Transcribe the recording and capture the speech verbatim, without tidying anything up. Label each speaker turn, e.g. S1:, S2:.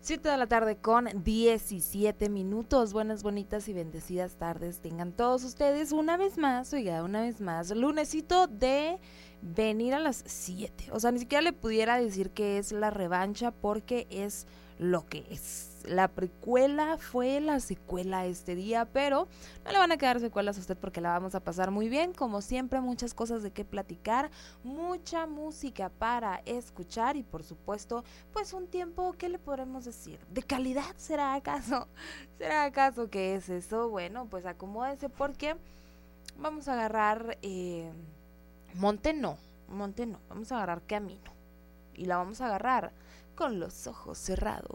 S1: siete de la tarde con diecisiete minutos. Buenas, bonitas y bendecidas tardes tengan todos ustedes una vez más, oiga, una vez más, lunesito de venir a las siete. O sea, ni siquiera le pudiera decir que es la revancha porque es lo que es. La precuela fue la secuela este día, pero no le van a quedar secuelas a usted porque la vamos a pasar muy bien. Como siempre, muchas cosas de qué platicar, mucha música para escuchar y por supuesto, pues un tiempo, ¿qué le podremos decir? ¿De calidad será acaso? ¿Será acaso que es eso? Bueno, pues acomódese porque vamos a agarrar, eh, monte no, monte no, vamos a agarrar camino y la vamos a agarrar con los ojos cerrados.